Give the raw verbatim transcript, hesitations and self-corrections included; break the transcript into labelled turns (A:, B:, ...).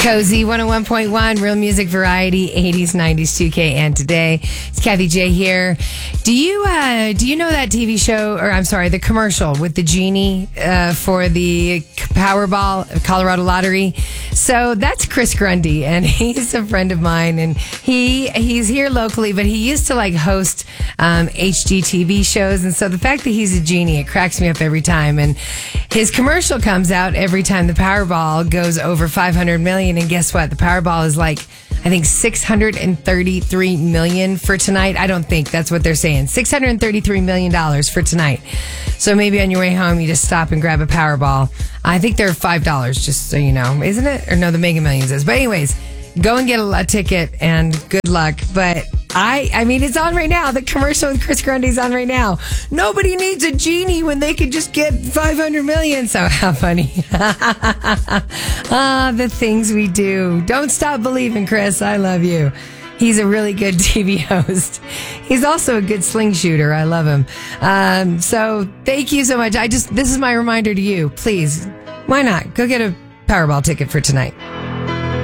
A: Cozy one oh one point one, real music variety, eighties, nineties, two K, and today. It's Kathy J here. Do you uh, do you know that T V show, or I'm sorry, the commercial with the genie uh, for the Powerball Colorado Lottery? So that's Chris Grundy, and he's a friend of mine, and he he's here locally, but he used to like host um, H G T V shows, and so the fact that he's a genie, it cracks me up every time. And his commercial comes out every time the Powerball goes over five hundred million. And guess what? The Powerball is like, I think six hundred thirty-three million for tonight. I don't think that's what they're saying. six hundred thirty-three million dollars for tonight. So maybe on your way home, you just stop and grab a Powerball. I think they're five dollars, just so you know. Isn't it? Or no, the Mega Millions is. But anyways, go and get a, a ticket and good luck. But I, I mean, it's on right now. The commercial with Chris Grundy's on right now. Nobody needs a genie when they could just get five hundred million. So how funny. Ah, the things we do. Don't stop believing, Chris. I love you. He's a really good T V host. He's also a good sling shooter. I love him. Um, so thank you so much. I just, this is my reminder to you. Please, why not? Go get a Powerball ticket for tonight.